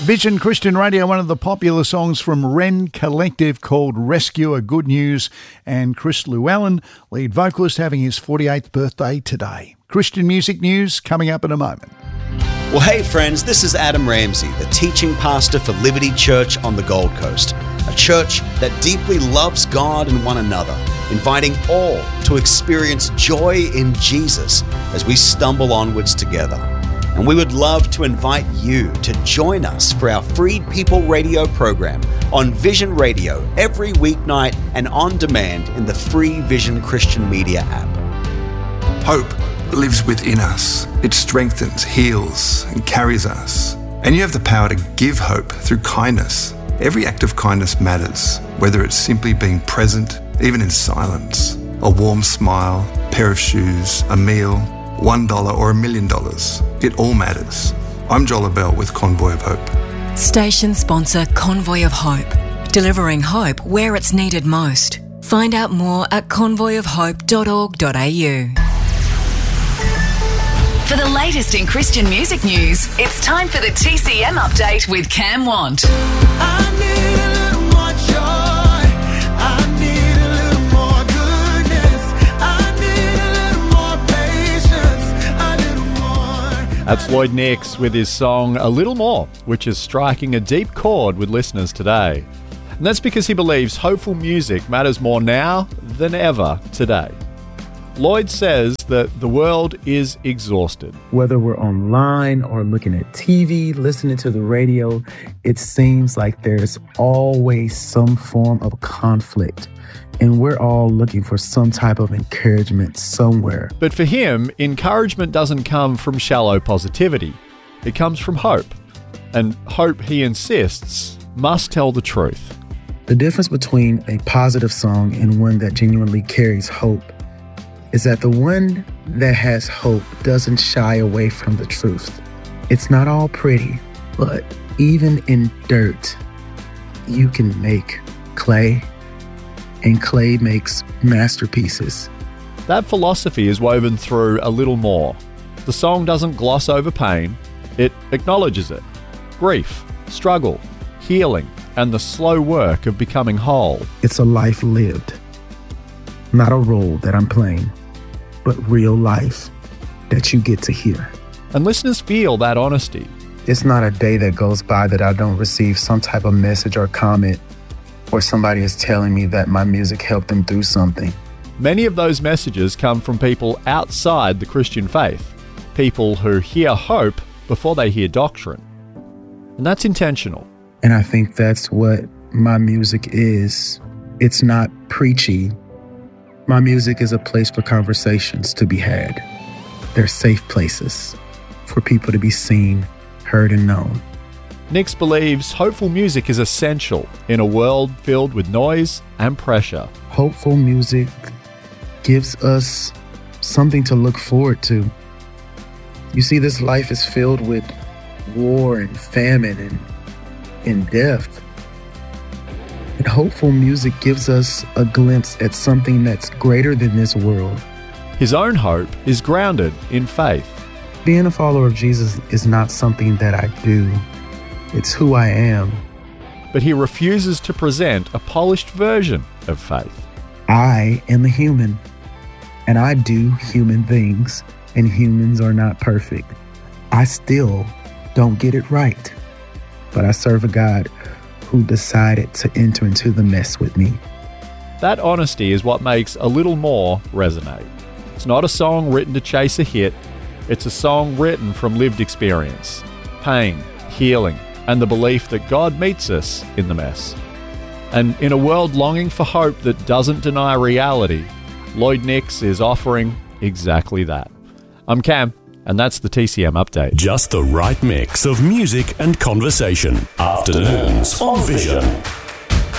Vision Christian Radio, one of the popular songs from Wren Collective called Rescuer, good news, and Chris Llewellyn, lead vocalist, having his 48th birthday today. Christian music news coming up in a moment. Well, hey friends, this is Adam Ramsey, the teaching pastor for Liberty Church on the Gold Coast, a church that deeply loves God and one another, inviting all to experience joy in Jesus as we stumble onwards together. And we would love to invite you to join us for our Freed People radio program on Vision Radio every weeknight and on demand in the free Vision Christian Media app. Hope lives within us. It strengthens, heals, and carries us. And you have the power to give hope through kindness. Every act of kindness matters, whether it's simply being present, even in silence, a warm smile, a pair of shoes, a meal, $1 or $1 million. It all matters. I'm Joel Abell with Convoy of Hope. Station sponsor Convoy of Hope, delivering hope where it's needed most. Find out more at convoyofhope.org.au. For the latest in Christian music news, it's time for the TCM update with Cam Want. I need a little more joy. I need a little more goodness. I need a little more patience. A little more. That's Lloyd Nix with his song A Little More, which is striking a deep chord with listeners today. And that's because he believes hopeful music matters more now than ever today. Lloyd says that the world is exhausted. Whether we're online or looking at TV, listening to the radio, it seems like there's always some form of conflict. And we're all looking for some type of encouragement somewhere. But for him, encouragement doesn't come from shallow positivity. It comes from hope. And hope, he insists, must tell the truth. The difference between a positive song and one that genuinely carries hope is that the one that has hope doesn't shy away from the truth. It's not all pretty, but even in dirt, you can make clay, and clay makes masterpieces. That philosophy is woven through A Little More. The song doesn't gloss over pain, it acknowledges it. Grief, struggle, healing, and the slow work of becoming whole. It's a life lived, not a role that I'm playing, but real life that you get to hear. And listeners feel that honesty. It's not a day that goes by that I don't receive some type of message or comment, or somebody is telling me that my music helped them through something. Many of those messages come from people outside the Christian faith, people who hear hope before they hear doctrine. And that's intentional. And I think that's what my music is. It's not preachy. My music is a place for conversations to be had. They're safe places for people to be seen, heard, and known. Nix believes hopeful music is essential in a world filled with noise and pressure. Hopeful music gives us something to look forward to. You see, this life is filled with war and famine and death. And hopeful music gives us a glimpse at something that's greater than this world. His own hope is grounded in faith. Being a follower of Jesus is not something that I do. It's who I am. But he refuses to present a polished version of faith. I am a human, and I do human things, and humans are not perfect. I still don't get it right, but I serve a God who decided to enter into the mess with me. That honesty is what makes A Little More resonate. It's not a song written to chase a hit. It's a song written from lived experience, pain, healing, and the belief that God meets us in the mess. And in a world longing for hope that doesn't deny reality, Lloyd Nix is offering exactly that. I'm Cam, and that's the TCM update. Just the right mix of music and conversation. Afternoons on Vision.